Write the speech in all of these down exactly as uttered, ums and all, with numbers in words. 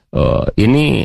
uh, ini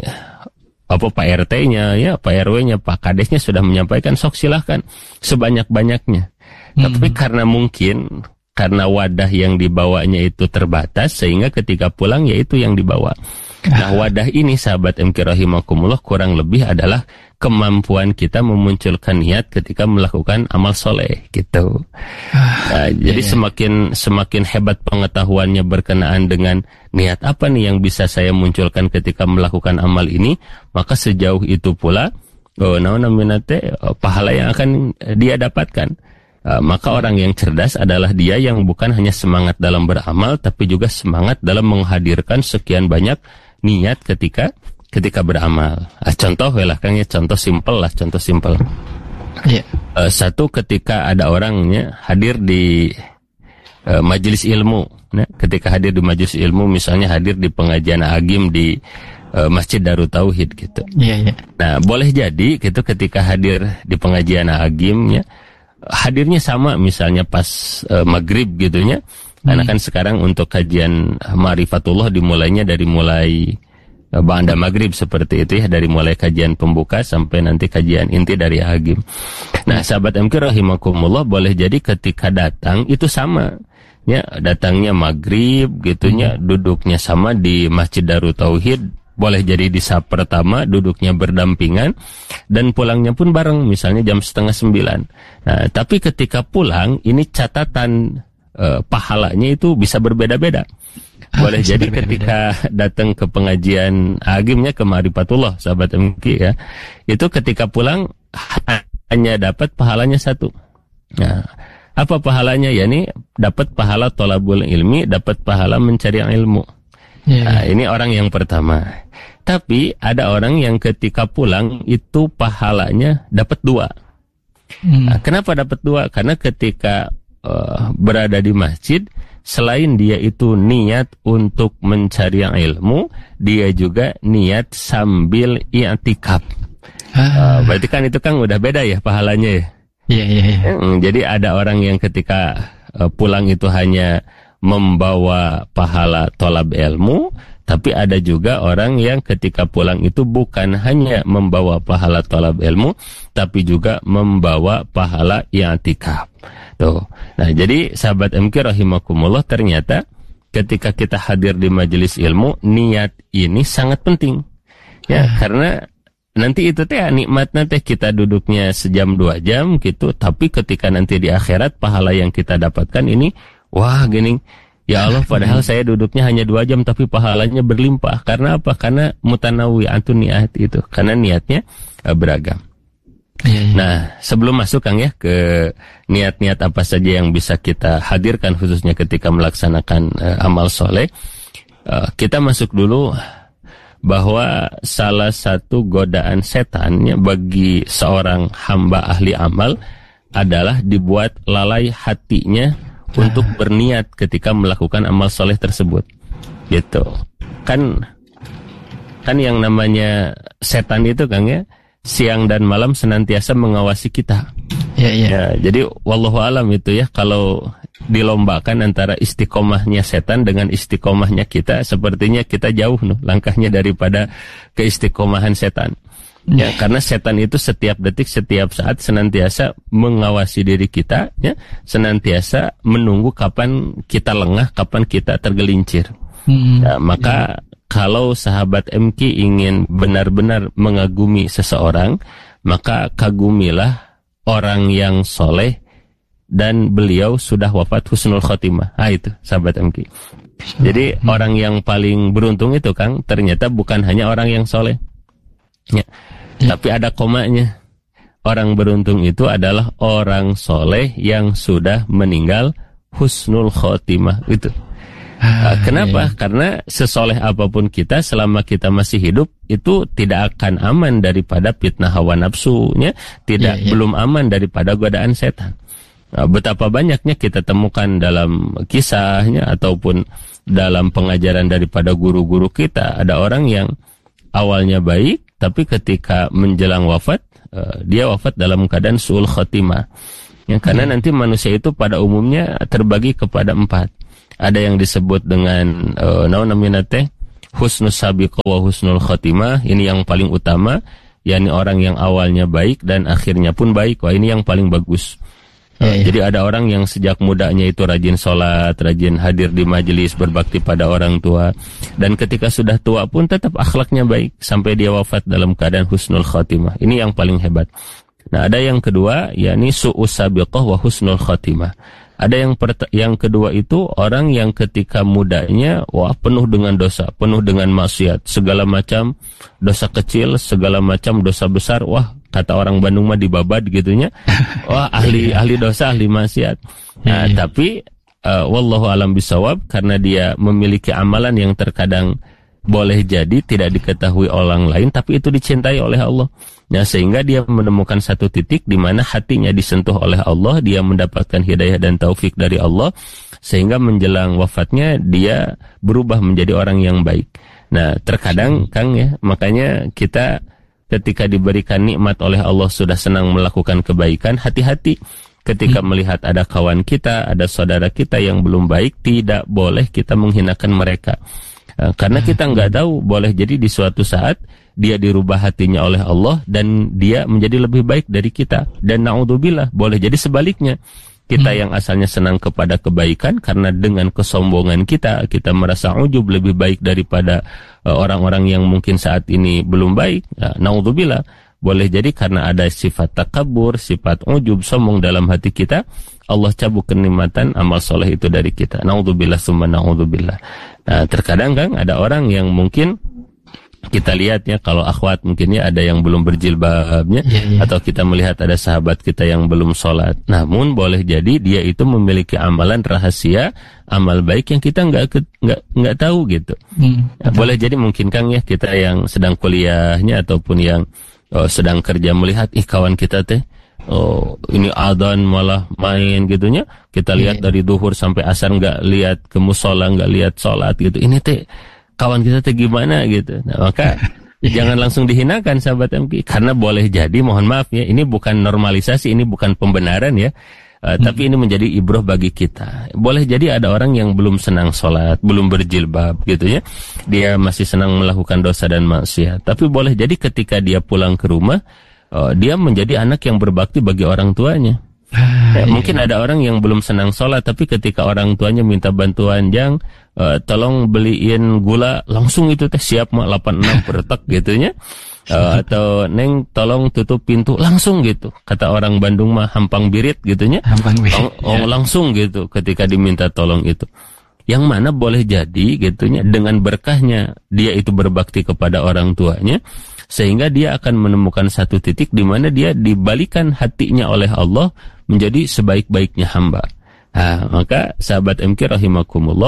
apa Pak R T-nya, ya Pak R W-nya, Pak Kadesnya sudah menyampaikan, sok silahkan sebanyak-banyaknya. Hmm. Tapi karena mungkin karena wadah yang dibawanya itu terbatas, sehingga ketika pulang ya itu yang dibawa. Nah, wadah ini sahabat M K rahimakumullah kurang lebih adalah kemampuan kita memunculkan niat ketika melakukan amal soleh gitu. Nah, jadi yeah, yeah. semakin semakin hebat pengetahuannya berkenaan dengan niat apa nih yang bisa saya munculkan ketika melakukan amal ini, maka sejauh itu pula oh, nah, naminate, oh, pahala yang akan dia dapatkan. Uh, maka orang yang cerdas adalah dia yang bukan hanya semangat dalam beramal, tapi juga semangat dalam menghadirkan sekian banyak niat ketika ketika beramal. Uh, contoh lah, kan ya, contoh simpel lah, contoh simpel. Yeah. Uh, satu, ketika ada orangnya hadir di uh, majelis ilmu, nah, ketika hadir di majelis ilmu, misalnya hadir di pengajian agim di uh, Masjid Darut Tauhid gitu. Yeah, yeah. Nah, boleh jadi gitu ketika hadir di pengajian agimnya, hadirnya sama misalnya pas uh, maghrib gitunya, hmm. karena kan sekarang untuk kajian Ma'rifatullah dimulainya dari mulai uh, ba'da maghrib seperti itu ya, dari mulai kajian pembuka sampai nanti kajian inti dari agim. Nah, sahabat M K rahimakumullah, boleh jadi ketika datang itu sama ya, datangnya maghrib gitunya, hmm. duduknya sama di Masjid Darut Tauhid. Boleh jadi di saf pertama duduknya berdampingan dan pulangnya pun bareng, misalnya jam setengah sembilan. Nah, tapi ketika pulang ini catatan e, pahalanya itu bisa berbeda-beda. Boleh bisa jadi berbeda. Ketika datang ke pengajian agimnya ke Ma'rifatullah sahabat M K ya, itu ketika pulang hanya dapat pahalanya satu. Nah, apa pahalanya? Ya ini dapat pahala thalabul ilmi, dapat pahala mencari ilmu. Yeah. Nah, ini orang yang pertama. Tapi ada orang yang ketika pulang itu pahalanya dapat dua. Hmm. Nah, kenapa dapat dua? Karena ketika uh, berada di masjid, selain dia itu niat untuk mencari ilmu, dia juga niat sambil i'tikaf. Ah. Uh, berarti kan itu kan udah beda ya pahalanya ya. Iya, iya, iya. Jadi ada orang yang ketika uh, pulang itu hanya membawa pahala tolab ilmu, tapi ada juga orang yang ketika pulang itu bukan hanya membawa pahala tolab ilmu, tapi juga membawa pahala i'tikaf. Tuh. Nah, jadi sahabat M K rahimakumullah, ternyata ketika kita hadir di majelis ilmu, niat ini sangat penting. Ya, hmm. karena nanti itu teh nikmatnya teh kita duduknya sejam dua jam gitu, tapi ketika nanti di akhirat pahala yang kita dapatkan ini, wah gini, ya Allah, padahal saya duduknya hanya dua jam tapi pahalanya berlimpah. Karena apa? Karena mutanawi antun niat itu, karena niatnya uh, beragam. Ya, ya. Nah, sebelum masuk Kang ya ke niat-niat apa saja yang bisa kita hadirkan khususnya ketika melaksanakan uh, amal soleh, uh, kita masuk dulu bahwa salah satu godaan setannya bagi seorang hamba ahli amal adalah dibuat lalai hatinya untuk berniat ketika melakukan amal soleh tersebut, gitu. Kan, kan yang namanya setan itu Kang ya, siang dan malam senantiasa mengawasi kita. Ya, ya. Ya, jadi wallahu alam itu ya, kalau dilombakan antara istiqomahnya setan dengan istiqomahnya kita, sepertinya kita jauh nuh langkahnya daripada keistiqomahan setan. Ya, karena setan itu setiap detik, setiap saat senantiasa mengawasi diri kita, ya, senantiasa menunggu kapan kita lengah, kapan kita tergelincir. Hmm. Ya, maka ya. Kalau sahabat M K ingin benar-benar mengagumi seseorang, maka kagumilah orang yang soleh dan beliau sudah wafat husnul khotimah. Ah, itu sahabat M K. Jadi hmm. orang yang paling beruntung itu Kang, ternyata bukan hanya orang yang soleh, ya, ya. Tapi ada komanya. Orang beruntung itu adalah orang soleh yang sudah meninggal husnul khotimah. Itu. Ah, Kenapa? Iya. Karena sesoleh apapun kita, selama kita masih hidup, itu tidak akan aman daripada fitnah hawa nafsunya, tidak iya, iya. belum aman daripada godaan setan. Nah, betapa banyaknya kita temukan dalam kisahnya ataupun dalam pengajaran daripada guru-guru kita, ada orang yang awalnya baik, tapi ketika menjelang wafat, uh, dia wafat dalam keadaan su'ul khotimah. Ya, karena hmm. nanti manusia itu pada umumnya terbagi kepada empat. Ada yang disebut dengan uh, naon namanya teh husnus sabiqah wa husnul khotimah, ini yang paling utama, yakni orang yang awalnya baik dan akhirnya pun baik. Wah, ini yang paling bagus. Ya, ya. Jadi ada orang yang sejak mudanya itu rajin sholat, rajin hadir di majelis, berbakti pada orang tua, dan ketika sudah tua pun tetap akhlaknya baik sampai dia wafat dalam keadaan husnul khotimah. Ini yang paling hebat. Nah, ada yang kedua, yakni su'us sabiqah wa husnul khotimah. Ada yang pert- yang kedua itu orang yang ketika mudanya wah penuh dengan dosa, penuh dengan maksiat, segala macam dosa kecil, segala macam dosa besar, wah kata orang Bandung mah dibabad gitunya. Wah, ahli ahli dosa, ahli maksiat. Nah, tapi uh, wallahu alam bisawab, karena dia memiliki amalan yang terkadang boleh jadi tidak diketahui orang lain, tapi itu dicintai oleh Allah. Nah, sehingga dia menemukan satu titik di mana hatinya disentuh oleh Allah, dia mendapatkan hidayah dan taufik dari Allah, sehingga menjelang wafatnya dia berubah menjadi orang yang baik. Nah, terkadang Kang ya, makanya kita ketika diberikan nikmat oleh Allah sudah senang melakukan kebaikan, hati-hati ketika hmm. melihat ada kawan kita, ada saudara kita yang belum baik, tidak boleh kita menghinakan mereka. Karena kita nggak tahu, boleh jadi di suatu saat dia dirubah hatinya oleh Allah dan dia menjadi lebih baik dari kita. Dan na'udzubillah, boleh jadi sebaliknya. Kita hmm. yang asalnya senang kepada kebaikan, karena dengan kesombongan kita, kita merasa ujub lebih baik daripada uh, orang-orang yang mungkin saat ini belum baik. Nah, na'udzubillah, boleh jadi karena ada sifat takabur, sifat ujub, sombong dalam hati kita, Allah cabut kenikmatan amal soleh itu dari kita. Na'udzubillah summa na'udzubillah. Nah, terkadang Kang ada orang yang mungkin kita lihat ya, kalau akhwat mungkin ya ada yang belum berjilbabnya, ya, ya. Atau kita melihat ada sahabat kita yang belum sholat. Namun boleh jadi dia itu memiliki amalan rahasia, amal baik yang kita nggak nggak nggak tahu gitu. Hmm, nah, boleh jadi mungkin Kang ya, kita yang sedang kuliahnya ataupun yang oh, sedang kerja melihat ih kawan kita teh, oh ini adzan malah main gitunya, kita lihat yeah. dari duhur sampai asar nggak lihat ke musola, nggak lihat sholat gitu, ini teh kawan kita teh gimana gitu. Nah, maka yeah. jangan langsung dihinakan sahabat M K, karena boleh jadi, mohon maaf ya, ini bukan normalisasi, ini bukan pembenaran ya, uh, hmm. tapi ini menjadi ibrah bagi kita. Boleh jadi ada orang yang belum senang sholat, belum berjilbab gitu ya, dia masih senang melakukan dosa dan maksiat, tapi boleh jadi ketika dia pulang ke rumah, uh, dia menjadi anak yang berbakti bagi orang tuanya. Ya, mungkin ada orang yang belum senang sholat, tapi ketika orang tuanya minta bantuan, Jang, uh, tolong beliin gula, langsung itu teh siap mak delapan enam bertek gitunya. Uh, atau Neng tolong tutup pintu, langsung gitu. Kata orang Bandung mah hampang birit gitunya. Hampang birit. Oh, oh, langsung gitu ketika diminta tolong itu. Yang mana boleh jadi gitunya, dengan berkahnya dia itu berbakti kepada orang tuanya, sehingga dia akan menemukan satu titik di mana dia dibalikan hatinya oleh Allah menjadi sebaik-baiknya hamba. Nah, maka sahabat M K rahimakumullah,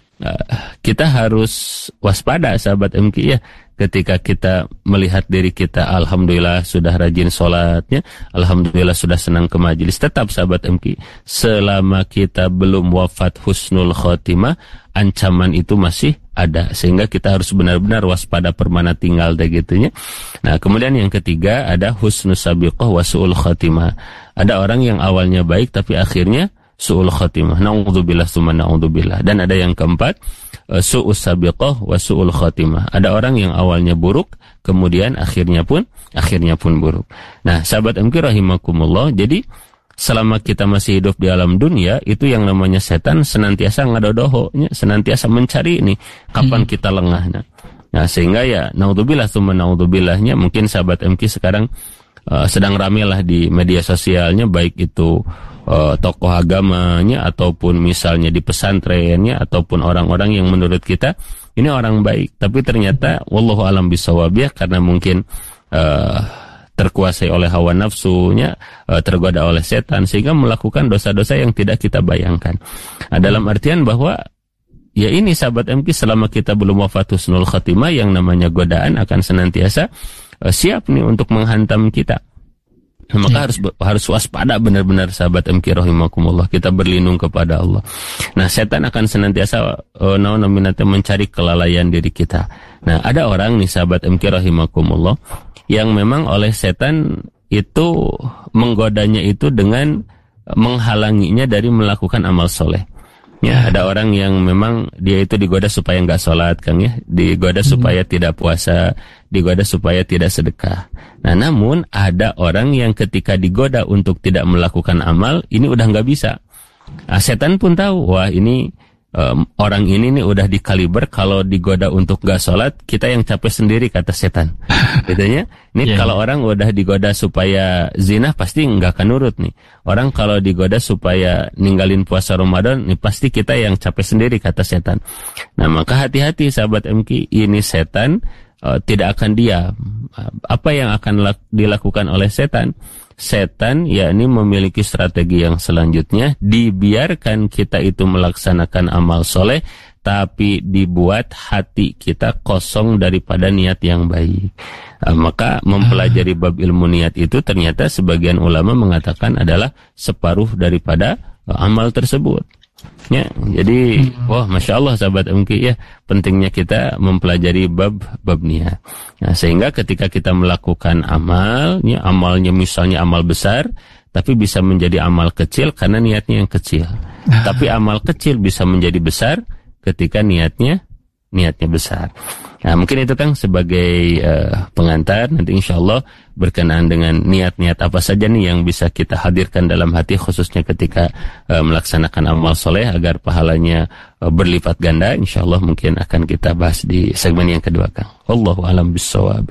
kita harus waspada sahabat M K ya, ketika kita melihat diri kita alhamdulillah sudah rajin sholatnya, alhamdulillah sudah senang ke majelis. Tetap sahabat M K, selama kita belum wafat husnul khotimah, ancaman itu masih ada, sehingga kita harus benar-benar waspada permana tinggal deh gitunya. Nah, kemudian yang ketiga ada husnus sabiqah wa su'ul khotimah. Ada orang yang awalnya baik tapi akhirnya su'ul khotimah. Na'udzubillah summa na'udzubillah. Dan ada yang keempat, su'us sabiqah wa su'ul khotimah. Ada orang yang awalnya buruk, kemudian akhirnya pun akhirnya pun buruk. Nah, sahabat M K rahimakumullah, jadi selama kita masih hidup di alam dunia, itu yang namanya setan senantiasa ngadodohonya, senantiasa mencari ini kapan hmm. kita lengah. Nah, nah sehingga ya naudzubillah summa naudzubillahnya, mungkin sahabat M K sekarang uh, sedang rame lah di media sosialnya, baik itu uh, tokoh agamanya ataupun misalnya di pesantrennya ataupun orang-orang yang menurut kita ini orang baik, tapi ternyata wallahu alam bisawab ya, karena mungkin uh, terkuasai oleh hawa nafsunya, tergoda oleh setan, sehingga melakukan dosa-dosa yang tidak kita bayangkan. Nah, dalam artian bahwa ya ini sahabat M K, selama kita belum wafat husnul khatimah, yang namanya godaan akan senantiasa uh, siap nih untuk menghantam kita. Nah, maka ya. harus harus waspada benar-benar sahabat M K rahimakumullah, kita berlindung kepada Allah. Nah, setan akan senantiasa uh, naon-naminate mencari kelalaian diri kita. Nah, ada orang nih sahabat M K rahimakumullah yang memang oleh setan itu menggodanya itu dengan menghalanginya dari melakukan amal soleh. Ya, ada orang yang memang dia itu digoda supaya nggak sholat, Kang ya, digoda hmm. supaya tidak puasa, digoda supaya tidak sedekah. Nah, namun ada orang yang ketika digoda untuk tidak melakukan amal, ini udah nggak bisa. Nah, setan pun tahu, wah ini um, orang ini nih udah dikaliber kalau digoda untuk nggak sholat, kita yang capek sendiri, kata setan. Gitu ya. Ini yeah. Kalau orang udah digoda supaya zina, pasti nggak akan nurut nih. Orang kalau digoda supaya ninggalin puasa Ramadan, nih pasti kita yang capek sendiri, kata setan. Nah, maka hati-hati sahabat M K, ini setan uh, tidak akan diam. Apa yang akan lak- dilakukan oleh setan? Setan yakni memiliki strategi yang selanjutnya, dibiarkan kita itu melaksanakan amal soleh, tapi dibuat hati kita kosong daripada niat yang baik. Nah, maka mempelajari bab ilmu niat itu ternyata sebagian ulama mengatakan adalah separuh daripada amal tersebut. Ya, jadi wah, masya Allah sahabat M K ya, pentingnya kita mempelajari bab bab niat. Nah, sehingga ketika kita melakukan amal, ya, amalnya misalnya amal besar, tapi bisa menjadi amal kecil karena niatnya yang kecil. Ah. Tapi amal kecil bisa menjadi besar ketika niatnya niatnya besar. Nah, mungkin itu Kang sebagai uh, pengantar. Nanti insya Allah berkenaan dengan niat-niat apa saja nih yang bisa kita hadirkan dalam hati, khususnya ketika uh, melaksanakan amal soleh agar pahalanya uh, berlipat ganda. Insya Allah mungkin akan kita bahas di segmen yang kedua Kang. Wallahu a'lam bishawab.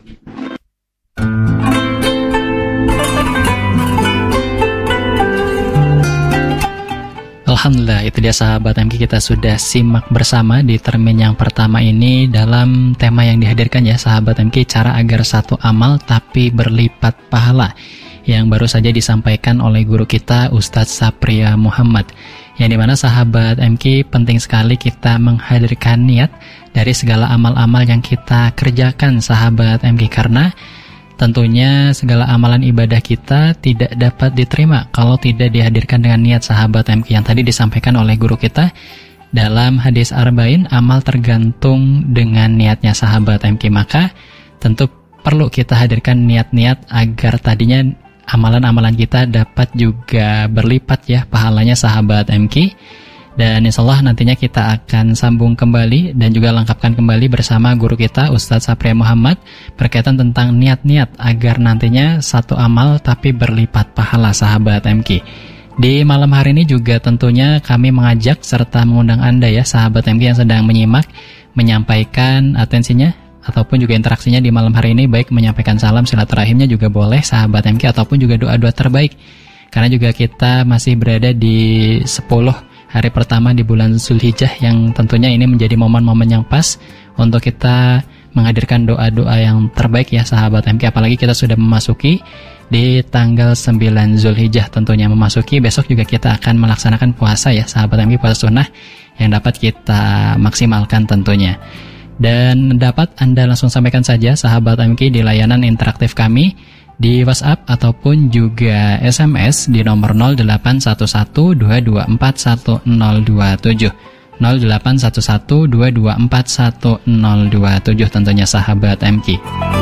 Alhamdulillah, itu dia sahabat M K, kita sudah simak bersama di termin yang pertama ini dalam tema yang dihadirkan ya sahabat M K, cara agar satu amal tapi berlipat pahala, yang baru saja disampaikan oleh guru kita Ustadz Sapria Muhammad. Yang dimana sahabat M K, penting sekali kita menghadirkan niat dari segala amal-amal yang kita kerjakan sahabat M K, karena tentunya segala amalan ibadah kita tidak dapat diterima kalau tidak dihadirkan dengan niat sahabat M K, yang tadi disampaikan oleh guru kita dalam hadis Arba'in, amal tergantung dengan niatnya sahabat M K. Maka tentu perlu kita hadirkan niat-niat agar tadinya amalan-amalan kita dapat juga berlipat ya pahalanya sahabat M K. Dan insya Allah nantinya kita akan sambung kembali dan juga lengkapkan kembali bersama guru kita Ustadz Sapria Muhammad berkaitan tentang niat-niat agar nantinya satu amal tapi berlipat pahala sahabat M K. Di malam hari ini juga tentunya kami mengajak serta mengundang Anda ya sahabat M K yang sedang menyimak, menyampaikan atensinya ataupun juga interaksinya di malam hari ini, baik menyampaikan salam silaturahimnya juga boleh sahabat M K, ataupun juga doa-doa terbaik. Karena juga kita masih berada di sepuluh hari pertama di bulan Zulhijjah, yang tentunya ini menjadi momen-momen yang pas untuk kita menghadirkan doa-doa yang terbaik ya sahabat M K. Apalagi kita sudah memasuki di tanggal sembilan Zulhijjah, tentunya memasuki besok juga kita akan melaksanakan puasa ya sahabat M K, puasa sunnah yang dapat kita maksimalkan tentunya. Dan dapat Anda langsung sampaikan saja sahabat M K di layanan interaktif kami di WhatsApp ataupun juga S M S di nomor nol delapan satu satu dua dua empat satu nol dua tujuh nol delapan satu satu dua dua empat satu nol dua tujuh tentunya sahabat M K.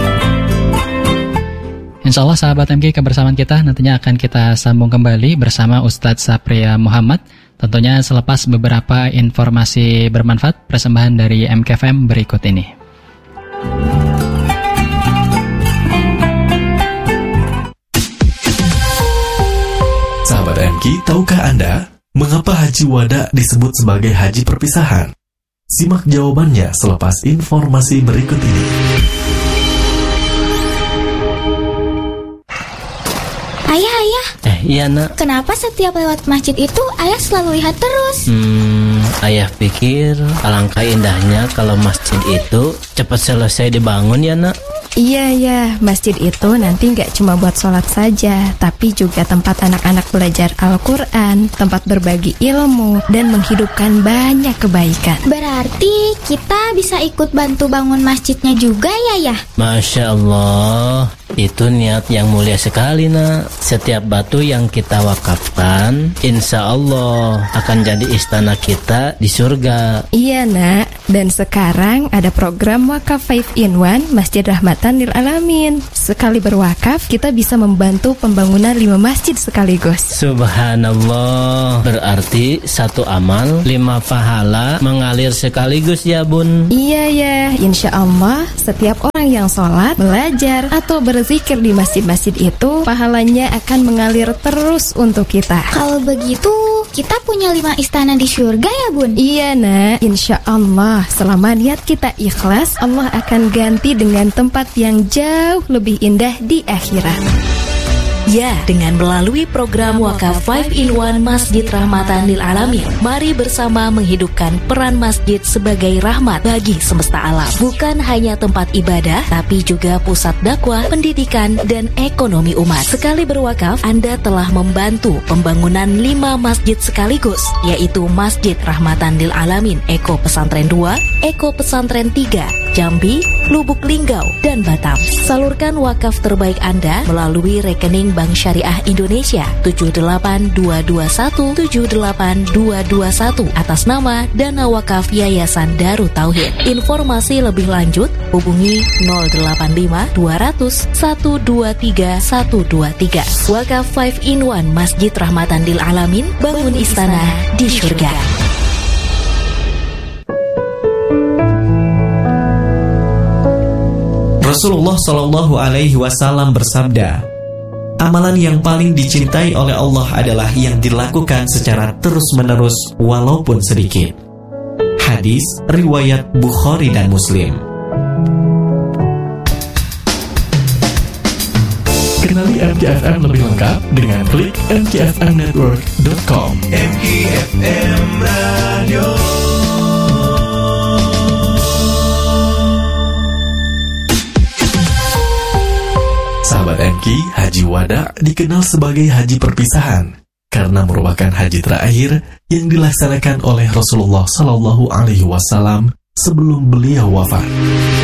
Insya Allah sahabat M K, kebersamaan kita nantinya akan kita sambung kembali bersama Ustadz Sapria Muhammad, tentunya selepas beberapa informasi bermanfaat persembahan dari M K F M berikut ini. Sahabat M K, tahukah Anda mengapa Haji Wada disebut sebagai haji perpisahan? Simak jawabannya selepas informasi berikut ini. Ayah, ayah. Eh, iya nak. Kenapa setiap lewat masjid itu ayah selalu lihat terus? Hmm, ayah pikir alangkah indahnya kalau masjid itu cepat selesai dibangun ya nak. Iya ya, masjid itu nanti nggak cuma buat sholat saja, tapi juga tempat anak-anak belajar Al-Quran, tempat berbagi ilmu, dan menghidupkan banyak kebaikan. Berarti kita bisa ikut bantu bangun masjidnya juga ya ya? Masya Allah, Itu niat yang mulia sekali, nak. Setiap batu yang kita wakafkan, insya Allah akan jadi istana kita di surga. Iya, nak. Dan sekarang ada program wakaf five in one Masjid Rahmatan Lil Alamin. Sekali berwakaf, kita bisa membantu pembangunan lima masjid sekaligus. Subhanallah. Berarti satu amal, lima pahala mengalir sekaligus ya, Bun? Iya ya, insya Allah setiap orang yang sholat, belajar, atau berzikir di masjid-masjid itu, pahalanya akan mengalir terus untuk kita. Kalau begitu, kita punya lima istana di surga ya, Bun? Iya, nak. Insya Allah, selama niat kita ikhlas, Allah akan ganti dengan tempat yang jauh lebih indah di akhirat. Ya, dengan melalui program Wakaf five in one Masjid Rahmatan Lil Alamin, mari bersama menghidupkan peran masjid sebagai rahmat bagi semesta alam. Bukan hanya tempat ibadah, tapi juga pusat dakwah, pendidikan, dan ekonomi umat. Sekali berwakaf, Anda telah membantu pembangunan lima masjid sekaligus, yaitu Masjid Rahmatan Lil Alamin Eko Pesantren dua, Eko Pesantren tiga, Jambi, Lubuk Linggau, dan Batam. Salurkan wakaf terbaik Anda melalui rekening Bank Syariah Indonesia tujuh delapan dua dua satu tujuh delapan dua dua satu atas nama Dana Wakaf Yayasan Darut Tauhid. Informasi lebih lanjut hubungi nol delapan lima dua nol nol satu dua tiga satu dua tiga. Wakaf five in one Masjid Rahmatan Lil Alamin, bangun istana di surga. Rasulullah Shallallahu Alaihi Wasallam bersabda, amalan yang paling dicintai oleh Allah adalah yang dilakukan secara terus-menerus walaupun sedikit. Hadis riwayat Bukhari dan Muslim. Kenali M K F M lebih lengkap dengan klik m k f m network dot com. M K F M Radio. Sahabat M K, Haji Wada dikenal sebagai haji perpisahan karena merupakan haji terakhir yang dilaksanakan oleh Rasulullah Shallallahu Alaihi Wasallam sebelum beliau wafat.